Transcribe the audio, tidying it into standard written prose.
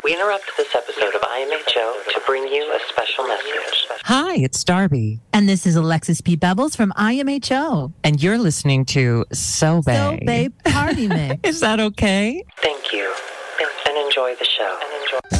We interrupt this episode of IMHO to bring you a special message. Hi, it's Darby. And this is Alexis P. Bevels from IMHO. And you're listening to So Bae. So Bae Party Mix. Is that okay? Thank you, and enjoy the show.